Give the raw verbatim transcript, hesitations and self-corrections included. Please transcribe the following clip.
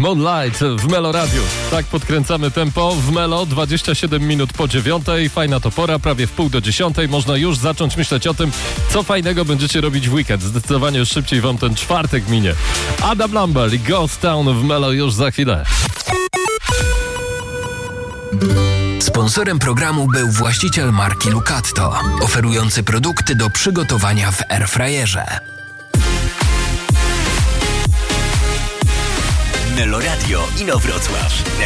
Moonlight w Melo Radio. Tak podkręcamy tempo w Melo, dwadzieścia siedem minut po dziewiątej. Fajna to pora, prawie w pół do dziesiątej. Można już zacząć myśleć o tym, co fajnego będziecie robić w weekend. Zdecydowanie już szybciej wam ten czwartek minie. Adam Lambert i Ghost Town w Melo już za chwilę. Sponsorem programu był właściciel marki Lucatto, oferujący produkty do przygotowania w airfryerze. Melo Radio Inowrocław.